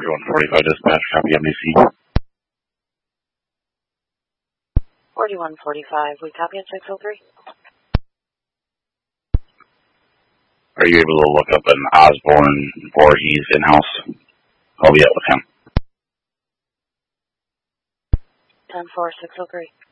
4145 dispatch, copy MDC. 4145, we copy at 603. Are you able to look up an Osborne Voorhees in-house? I'll be out with him. 10-4, 603.